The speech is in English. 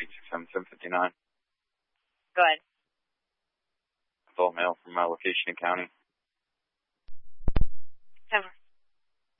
867-759. Go ahead. Adult male from my location in county.